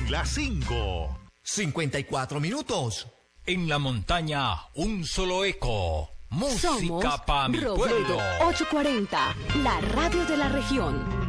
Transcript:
En las 5. 54 minutos. En la montaña, un solo eco. Música para mi pueblo. 840, la radio de la región.